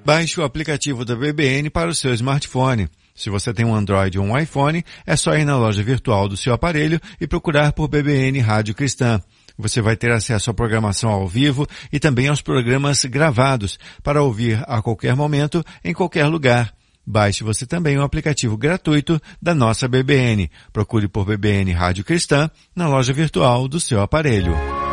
Baixe o aplicativo da BBN para o seu smartphone. Se você tem um Android ou um iPhone, é só ir na loja virtual do seu aparelho e procurar por BBN Rádio Cristã. Você vai ter acesso à programação ao vivo e também aos programas gravados para ouvir a qualquer momento, em qualquer lugar. Baixe você também o aplicativo gratuito da nossa BBN. Procure por BBN Rádio Cristã na loja virtual do seu aparelho.